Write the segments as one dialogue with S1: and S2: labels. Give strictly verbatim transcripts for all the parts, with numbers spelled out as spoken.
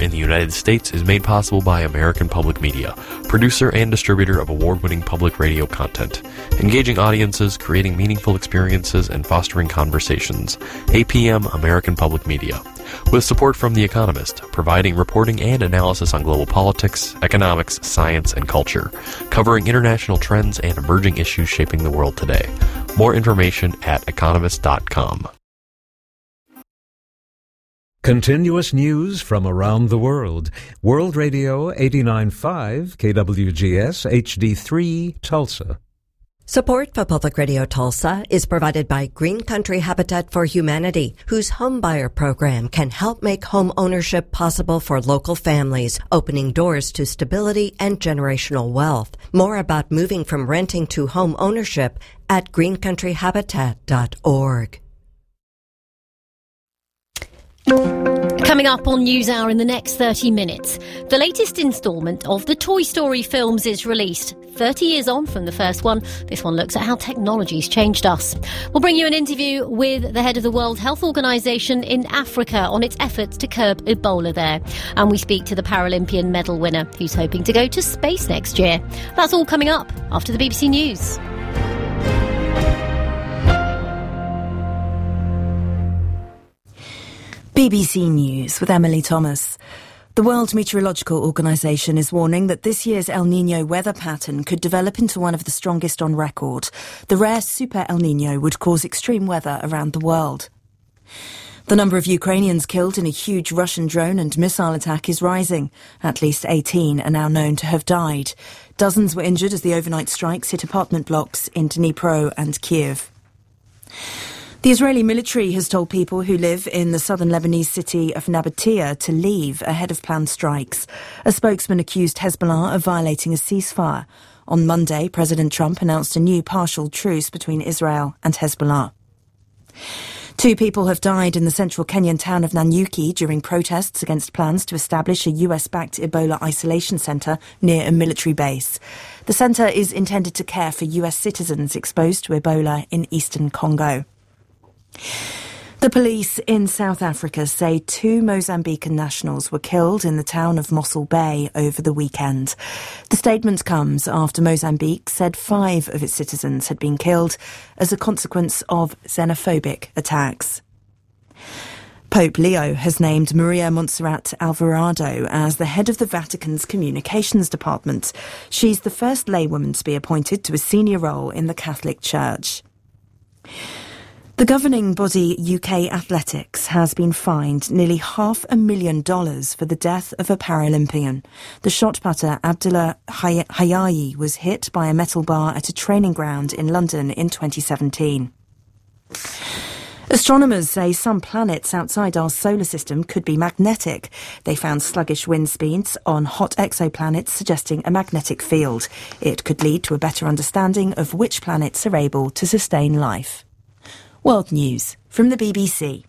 S1: in the United States is made possible by American Public Media, producer and distributor of award-winning public radio content, engaging audiences, creating meaningful experiences, and fostering conversations. A P M American Public Media. With support from The Economist, providing reporting and analysis on global politics, economics, science, and culture, covering international trends and emerging issues shaping the world today. More information at economist dot com.
S2: Continuous news from around the world. World Radio eighty-nine point five, K W G S, H D three, Tulsa.
S3: Support for Public Radio Tulsa is provided by Green Country Habitat for Humanity, whose homebuyer program can help make home ownership possible for local families, opening doors to stability and generational wealth. More about moving from renting to home ownership at green country habitat dot org.
S4: Coming up on NewsHour in the next thirty minutes, the latest instalment of the Toy Story films is released. thirty years on from the first one, this one looks at how technology's changed us. We'll bring you an interview with the head of the World Health Organization in Africa on its efforts to curb Ebola there. And we speak to the Paralympian medal winner who's hoping to go to space next year. That's all coming up after the B B C News.
S5: B B C News with Emily Thomas. The World Meteorological Organization is warning that this year's El Niño weather pattern could develop into one of the strongest on record. The rare Super El Niño would cause extreme weather around the world. The number of Ukrainians killed in a huge Russian drone and missile attack is rising. At least eighteen are now known to have died. Dozens were injured as the overnight strikes hit apartment blocks in Dnipro and Kiev. The Israeli military has told people who live in the southern Lebanese city of Nabatea to leave ahead of planned strikes. A spokesman accused Hezbollah of violating a ceasefire. On Monday, President Trump announced a new partial truce between Israel and Hezbollah. Two people have died in the central Kenyan town of Nanyuki during protests against plans to establish a U S-backed Ebola isolation centre near a military base. The centre is intended to care for U S citizens exposed to Ebola in eastern Congo. The police in South Africa say two Mozambican nationals were killed in the town of Mossel Bay over the weekend. The statement comes after Mozambique said five of its citizens had been killed as a consequence of xenophobic attacks. Pope Leo has named Maria Montserrat Alvarado as the head of the Vatican's communications department. She's the first laywoman to be appointed to a senior role in the Catholic Church. The governing body U K Athletics has been fined nearly half a million dollars for the death of a Paralympian. The shot putter Abdullah Hayayi was hit by a metal bar at a training ground in London in twenty seventeen. Astronomers say some planets outside our solar system could be magnetic. They found sluggish wind speeds on hot exoplanets suggesting a magnetic field. It could lead to a better understanding of which planets are able to sustain life. World News from the B B C.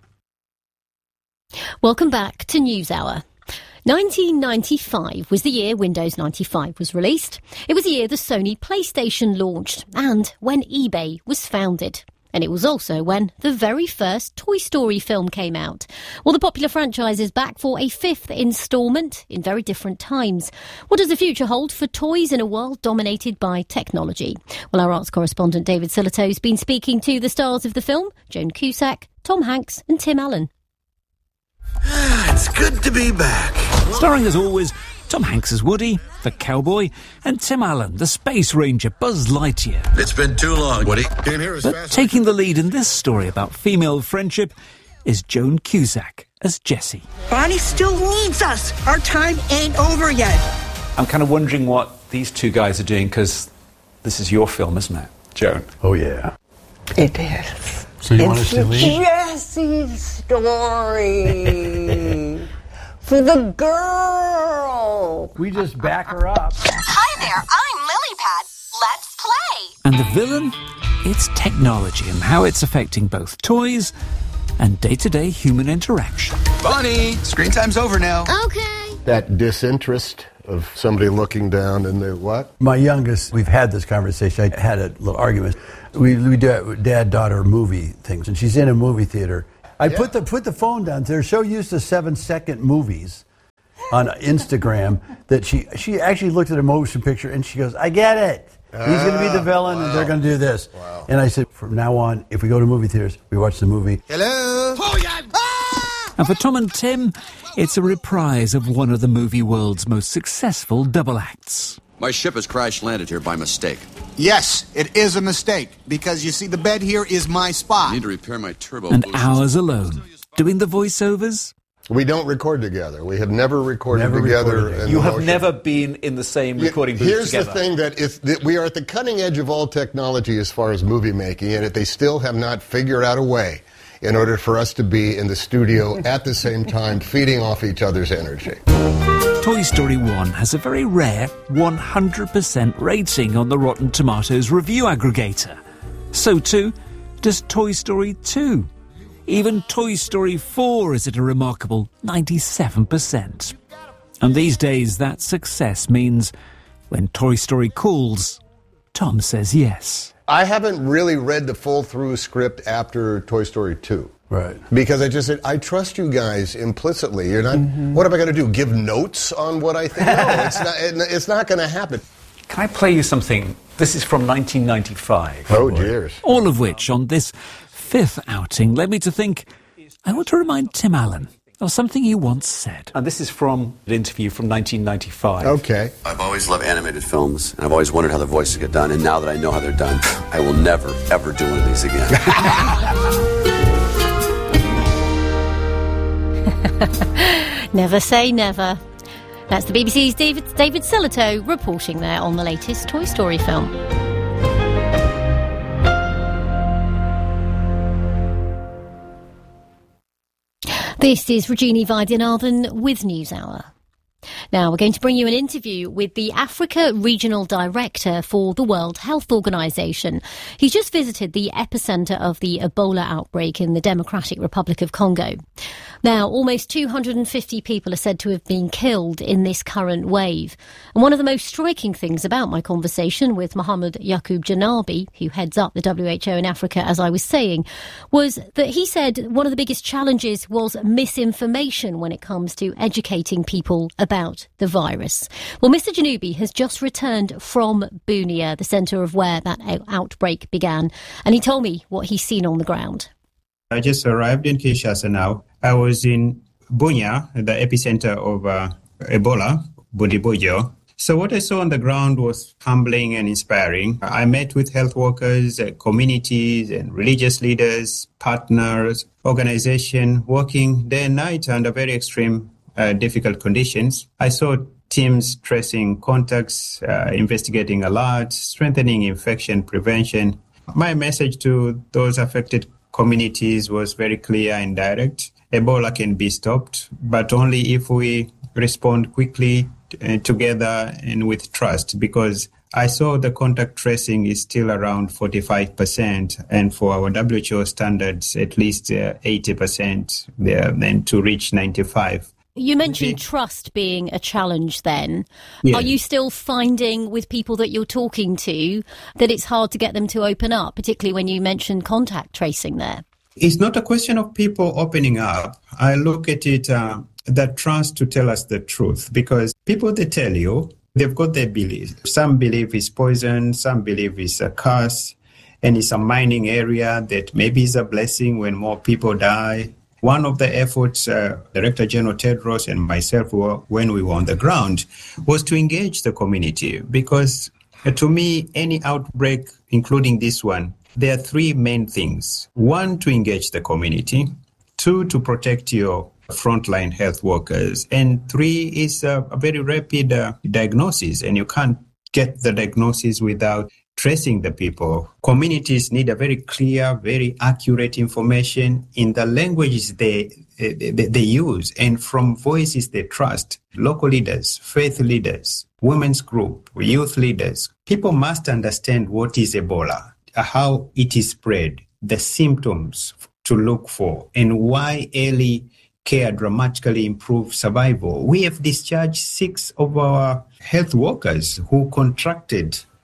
S4: Welcome back to NewsHour. nineteen ninety-five was the year Windows ninety-five was released. It was the year the Sony PlayStation launched and when eBay was founded. And it was also when the very first Toy Story film came out. Well, the popular franchise is back for a fifth instalment in very different times. What does the future hold for toys in a world dominated by technology? Well, our arts correspondent David Sillitoe has been speaking to the stars of the film, Joan Cusack, Tom Hanks and Tim Allen.
S6: It's good to be back.
S7: Starring as always, Tom Hanks as Woody, the cowboy, and Tim Allen, the space ranger, Buzz Lightyear.
S6: It's been too long, Woody. Came here as
S7: but
S6: fast
S7: taking the lead in this story about female friendship is Joan Cusack as Jessie.
S8: Bonnie still needs us. Our time ain't over yet.
S9: I'm kind of wondering what these two guys are doing, because this is your film, isn't it, Joan?
S10: Oh, yeah.
S8: It is.
S10: So you
S8: it's
S10: want us to leave?
S8: Jessie's story. For the girl.
S10: We just back her up.
S11: Hi there, I'm Lilypad. Let's play.
S7: And the villain? It's technology and how it's affecting both toys and day-to-day human interaction.
S6: Bonnie, screen time's over now.
S11: Okay.
S10: That disinterest of somebody looking down and the what?
S12: My youngest, we've had this conversation. I had a little argument. We, we do dad-daughter movie things, and she's in a movie theater. I yeah. put the put the phone down. They're so used to seven-second movies on Instagram that she she actually looked at a motion picture and she goes, I get it. He's going to be the villain
S10: wow.
S12: and they're going to do this.
S10: Wow.
S12: And I said, from now on, if we go to movie theaters, we watch the movie.
S6: Hello? Oh, yeah.
S7: Ah! And for Tom and Tim, it's a reprise of one of the movie world's most successful double acts.
S11: My ship has crash-landed here by mistake.
S13: Yes, it is a mistake, because you see, the bed here is my spot.
S11: I need to repair my turbo
S7: And
S11: boosters.
S7: hours alone, doing the voiceovers.
S10: We don't record together. We have never recorded
S12: Never
S10: together.
S12: recorded
S10: in
S9: You
S10: the
S9: have
S10: motion.
S9: never been in the same recording booth
S10: Here's
S9: together.
S10: the thing that if that we are at the cutting edge of all technology as far as movie making, and that they still have not figured out a way in order for us to be in the studio at the same time, feeding off each other's energy.
S7: Toy Story one has a very rare one hundred percent rating on the Rotten Tomatoes review aggregator. So too does Toy Story two. Even Toy Story four is at a remarkable ninety-seven percent. And these days that success means when Toy Story calls, Tom says yes.
S10: I haven't really read the full through script after Toy Story two.
S12: Right.
S10: Because I just said, I trust you guys implicitly. You're not, mm-hmm. What am I going to do? Give notes on what I think? No, it's not, it's not going to happen.
S9: Can I play you something? This is from nineteen ninety-five.
S10: Oh, dears.
S7: All of which, on this fifth outing, led me to think, I want to remind Tim Allen of something he once said.
S9: And this is from an interview from nineteen ninety-five.
S10: Okay.
S11: I've always loved animated films, and I've always wondered how the voices get done, and now that I know how they're done, I will never, ever do one of these again.
S4: Never say never. That's the B B C's David, David Sillito reporting there on the latest Toy Story film. This is Regina Vaidyanathan with NewsHour. Now, we're going to bring you an interview with the Africa Regional Director for the World Health Organization. He's just visited the epicenter of the Ebola outbreak in the Democratic Republic of Congo. Now, almost two hundred fifty people are said to have been killed in this current wave. And one of the most striking things about my conversation with Mohamed Yaqub Janabi, who heads up the W H O in Africa, as I was saying, was that he said one of the biggest challenges was misinformation when it comes to educating people about the virus. Well, Mister Janabi has just returned from Bunia, the centre of where that outbreak began, and he told me what he's seen on the ground.
S14: I just arrived in Kinshasa now. I was in Bunia, the epicenter of uh, Ebola, Bundibugyo. So what I saw on the ground was humbling and inspiring. I met with health workers, uh, communities and religious leaders, partners, organizations working day and night under very extreme, uh, difficult conditions. I saw teams tracing contacts, uh, investigating alerts, strengthening infection prevention. My message to those affected communities was very clear and direct. Ebola can be stopped, but only if we respond quickly, uh, together and with trust, because I saw the contact tracing is still around forty-five percent, and for our W H O standards, at least uh, eighty percent, there, then to reach ninety-five.
S4: You mentioned trust being a challenge then.
S14: Yeah.
S4: Are you still finding with people that you're talking to that it's hard to get them to open up, particularly when you mentioned contact tracing there?
S14: It's not a question of people opening up. I look at it, uh, that trust to tell us the truth, because people, they tell you, they've got their beliefs. Some believe it's poison, some believe it's a curse, and it's a mining area that maybe is a blessing when more people die. One of the efforts, uh, Director General Tedros and myself, were, when we were on the ground, was to engage the community, because uh, to me, any outbreak, including this one, there are three main things. One, to engage the community. Two, to protect your frontline health workers. And three is a, a very rapid uh, diagnosis, and you can't get the diagnosis without tracing the people. Communities need a very clear, very accurate information in the languages they, they, they use and from voices they trust. Local leaders, faith leaders, women's group, youth leaders. People must understand what is Ebola, how it is spread, the symptoms to look for, and why early care dramatically improves survival. We have discharged six of our health workers who contracted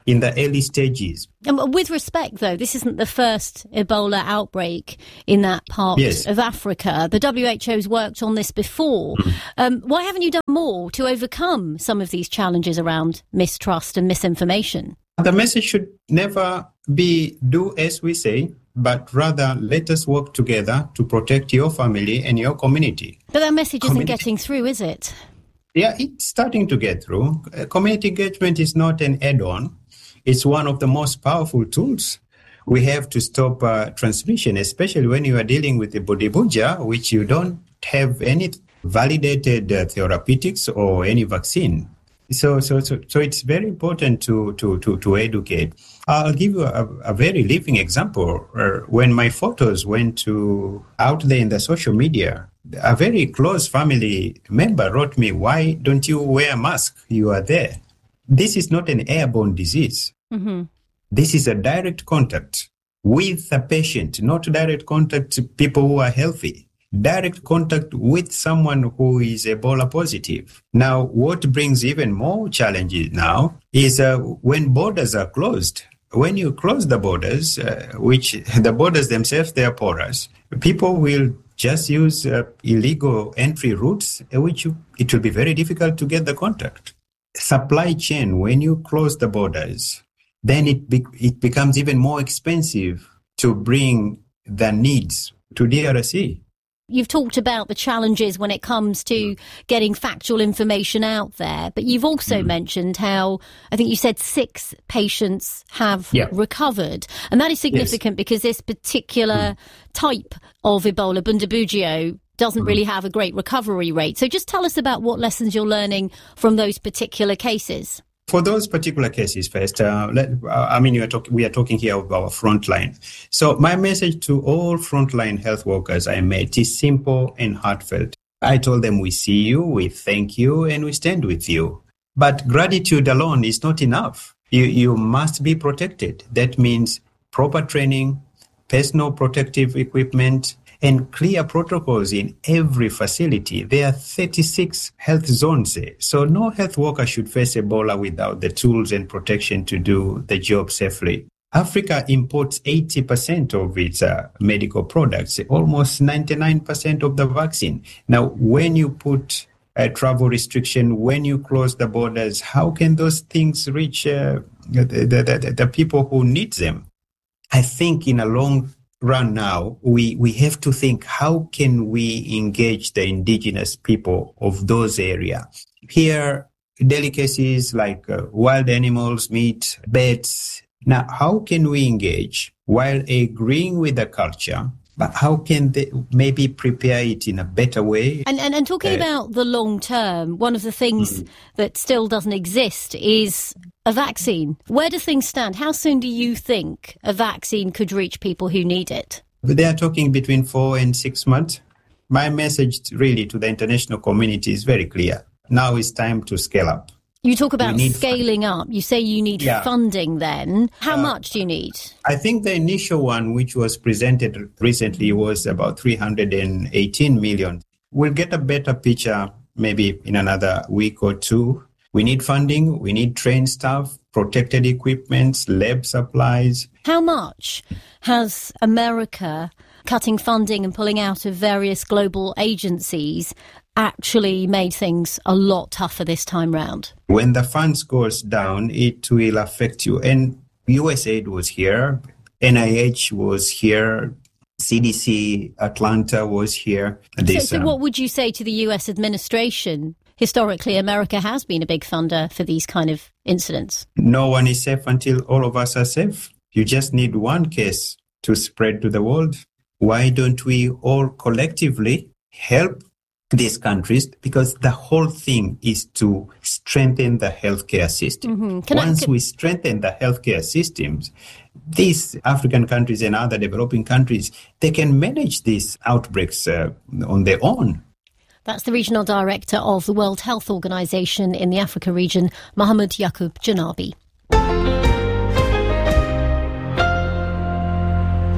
S14: in the early stages.
S4: And with respect, though, this isn't the first Ebola outbreak in that part
S14: yes.
S4: of Africa. The W H O's worked on this before. Mm. Um, why haven't you done more to overcome some of these challenges around mistrust and misinformation?
S14: The message should never be do as we say, but rather let us work together to protect your family and your community.
S4: But that message
S14: community.
S4: isn't getting through, is it?
S14: Yeah, it's starting to get through. Uh, community engagement is not an add-on. It's one of the most powerful tools we have to stop uh, transmission, especially when you are dealing with the Budibuja, which you don't have any validated uh, therapeutics or any vaccine. So, so, so, so it's very important to to to, to educate. I'll give you a, a very living example. Uh, when my photos went to out there in the social media, a very close family member wrote me, "Why don't you wear a mask? You are there." This is not an airborne disease.
S4: Mm-hmm.
S14: This is a direct contact with the patient, not direct contact to people who are healthy. Direct contact with someone who is Ebola positive. Now, what brings even more challenges now is uh, when borders are closed. When you close the borders, uh, which the borders themselves, they are porous, people will just use uh, illegal entry routes, which you, it will be very difficult to get the contact. Supply chain, when you close the borders, then it be, it becomes even more expensive to bring the needs to D R C.
S4: You've talked about the challenges when it comes to getting factual information out there, but you've also mm. mentioned how, I think you said six patients have
S14: yeah.
S4: recovered. And that is significant yes. because this particular mm. type of Ebola, Bundibugyo, doesn't mm. really have a great recovery rate. So just tell us about what lessons you're learning from those particular cases.
S14: For those particular cases first, uh, let, uh, I mean, you are talk- we are talking here about our frontline. So my message to all frontline health workers I met is simple and heartfelt. I told them we see you, we thank you, and we stand with you. But gratitude alone is not enough. You, you must be protected. That means proper training, personal protective equipment, and clear protocols in every facility. There are thirty-six health zones there. So no health worker should face Ebola without the tools and protection to do the job safely. Africa imports eighty percent of its uh, medical products, almost ninety-nine percent of the vaccine. Now, when you put a travel restriction, when you close the borders, how can those things reach uh, the, the, the, the people who need them? I think in a long run now, we, we have to think, how can we engage the indigenous people of those areas? Here, delicacies like uh, wild animals, meat, birds. Now, how can we engage while agreeing with the culture, but how can they maybe prepare it in a better way?
S4: And and, and talking uh, about the long term, one of the things mm-hmm. that still doesn't exist is a vaccine. Where do things stand? How soon do you think a vaccine could reach people who need it?
S14: They are talking between four and six months. My message really to the international community is very clear. Now it's time to scale up.
S4: You talk about scaling up. You say you need yeah. funding then. How uh, much do you need?
S14: I think the initial one, which was presented recently, was about three hundred eighteen million. We'll get a better picture maybe in another week or two. We need funding. We need trained staff, protected equipment, lab supplies.
S4: How much has America cutting funding and pulling out of various global agencies actually made things a lot tougher this time round?
S14: When the funds goes down, it will affect you. And U S A I D was here, N I H was here, C D C Atlanta was here.
S4: This, so, so um, what would you say to the U S administration? Historically, America has been a big funder for these kind of incidents.
S14: No one is safe until all of us are safe. You just need one case to spread to the world. Why don't we all collectively help these countries? Because the whole thing is to strengthen the healthcare system. Mm-hmm. Once I, can... we strengthen the healthcare systems, these African countries and other developing countries, they can manage these outbreaks uh, on their own.
S4: That's the Regional Director of the World Health Organization in the Africa region, Mohamed Yaqub Janabi.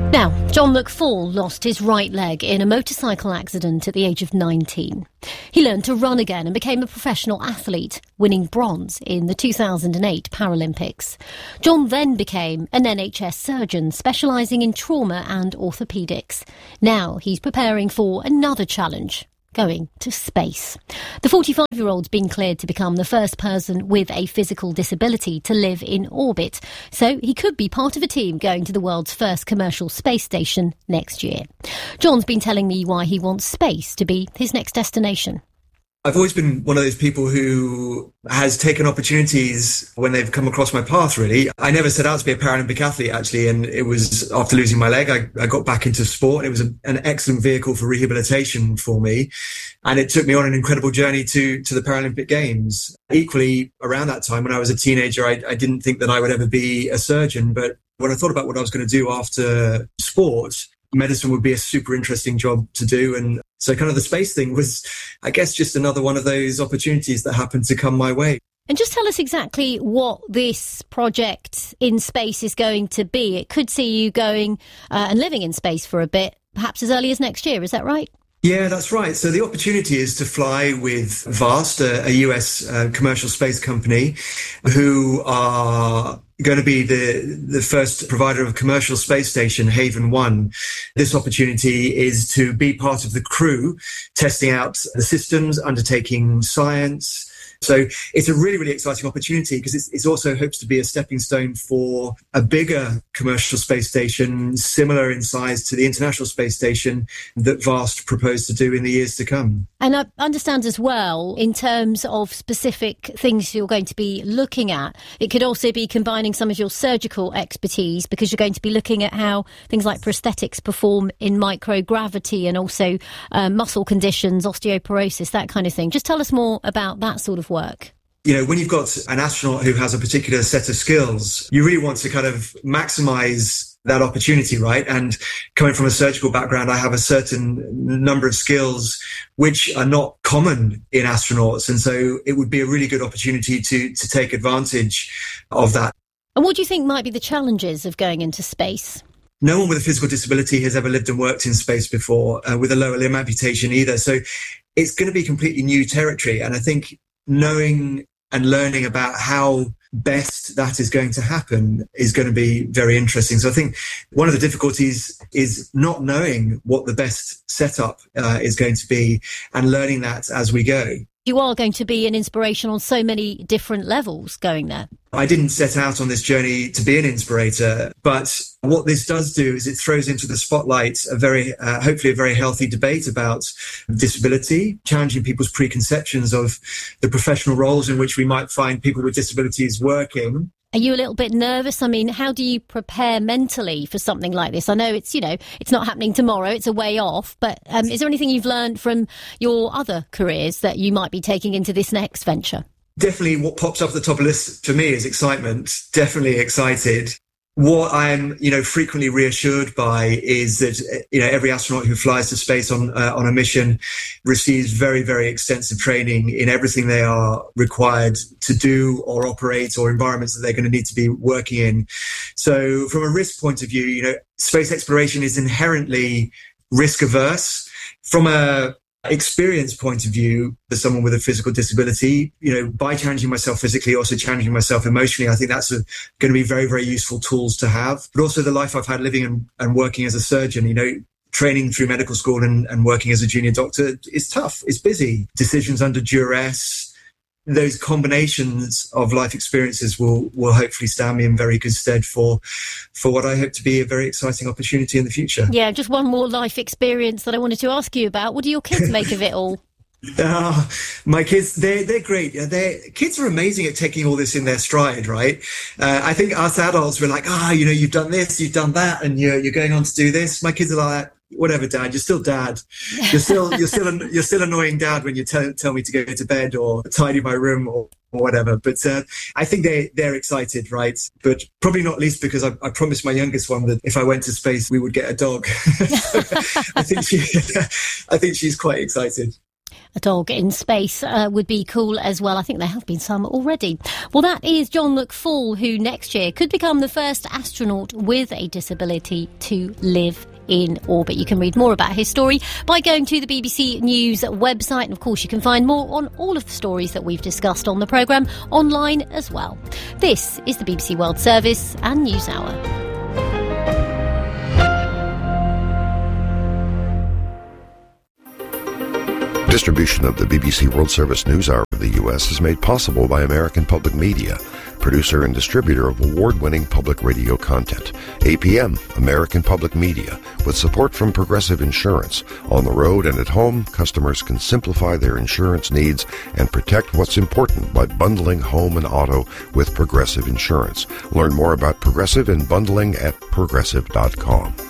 S4: Now, John McFall lost his right leg in a motorcycle accident at the age of nineteen. He learned to run again and became a professional athlete, winning bronze in the two thousand eight Paralympics. John then became an N H S surgeon specialising in trauma and orthopaedics. Now he's preparing for another challenge: going to space. The forty-five-year-old's been cleared to become the first person with a physical disability to live in orbit, so he could be part of a team going to the world's first commercial space station next year. John's been telling me why he wants space to be his next destination.
S15: I've always been one of those people who has taken opportunities when they've come across my path, really. I never set out to be a Paralympic athlete, actually, and it was after losing my leg, I, I got back into sport. It was a, an excellent vehicle for rehabilitation for me, and it took me on an incredible journey to, to the Paralympic Games. Equally, around that time, when I was a teenager, I, I didn't think that I would ever be a surgeon, but when I thought about what I was going to do after sport, medicine would be a super interesting job to do. And so kind of the space thing was, I guess, just another one of those opportunities that happened to come my way.
S4: And just tell us exactly what this project in space is going to be. It could see you going uh, and living in space for a bit, perhaps as early as next year. Is that right?
S15: Yeah, that's right. So the opportunity is to fly with VAST, a, a U S uh, commercial space company, who are going to be the the first provider of a commercial space station, Haven One. This opportunity is to be part of the crew, testing out the systems, undertaking science. So it's a really, really exciting opportunity because it's, it's also hopes to be a stepping stone for a bigger commercial space station, similar in size to the International Space Station that VAST proposed to do in the years to come.
S4: And I understand as well, in terms of specific things you're going to be looking at, it could also be combining some of your surgical expertise, because you're going to be looking at how things like prosthetics perform in microgravity and also uh, muscle conditions, osteoporosis, that kind of thing. Just tell us more about that sort of work.
S15: You know, when you've got an astronaut who has a particular set of skills, you really want to kind of maximize that opportunity, right? And coming from a surgical background, I have a certain number of skills which are not common in astronauts. And so it would be a really good opportunity to to take advantage of that.
S4: And what do you think might be the challenges of going into space?
S15: No one with a physical disability has ever lived and worked in space before, uh, with a lower limb amputation either. So it's going to be completely new territory. And I think knowing and learning about how best that is going to happen is going to be very interesting. So I think one of the difficulties is not knowing what the best setup uh, is going to be and learning that as we go.
S4: You are going to be an inspiration on so many different levels going there.
S15: I didn't set out on this journey to be an inspirator, but what this does do is it throws into the spotlight a very, uh, hopefully a very healthy debate about disability, challenging people's preconceptions of the professional roles in which we might find people with disabilities working.
S4: Are you a little bit nervous? I mean, how do you prepare mentally for something like this? I know it's, you know, it's not happening tomorrow, it's a way off, but um, is there anything you've learned from your other careers that you might be taking into this next venture?
S15: Definitely what pops up at the top of the list for me is excitement. Definitely excited. What I'm, you know, frequently reassured by is that, you know, every astronaut who flies to space on uh, on a mission receives very, very extensive training in everything they are required to do or operate, or environments that they're going to need to be working in. So from a risk point of view, you know, space exploration is inherently risk averse. From a experience point of view, as someone with a physical disability, you know, by challenging myself physically, also challenging myself emotionally, I think that's a, going to be very, very useful tools to have. But also the life I've had living and, and working as a surgeon, you know, training through medical school and, and working as a junior doctor is tough. It's busy. Decisions under duress. Those combinations of life experiences will will hopefully stand me in very good stead for for what I hope to be a very exciting opportunity in the future.
S4: Yeah, just one more life experience that I wanted to ask you about. What do your kids make of it all?
S15: Uh, my kids, they're, they're great. They're, kids are amazing at taking all this in their stride, right? Uh, I think us adults were like, ah, oh, you know, you've done this, you've done that, and you're, you're going on to do this. My kids are like, whatever, Dad, you're still Dad. You're still, you're still, you're still annoying Dad when you tell, tell me to go to bed or tidy my room or, or whatever. But uh, I think they, they're excited, right? But probably not least because I, I promised my youngest one that if I went to space, we would get a dog. So I think she, I think she's quite excited.
S4: A dog in space uh, would be cool as well. I think there have been some already. Well, that is Jean-Luc Fall, who next year could become the first astronaut with a disability to live in orbit. You can read more about his story by going to the B B C News website. And of course, you can find more on all of the stories that we've discussed on the programme online as well. This is the B B C World Service and News Hour.
S16: Distribution of the B B C World Service News Hour of the U S is made possible by American Public Media, producer and distributor of award-winning public radio content. A P M, American Public Media, with support from Progressive Insurance. On the road and at home, customers can simplify their insurance needs and protect what's important by bundling home and auto with Progressive Insurance. Learn more about Progressive and bundling at progressive dot com.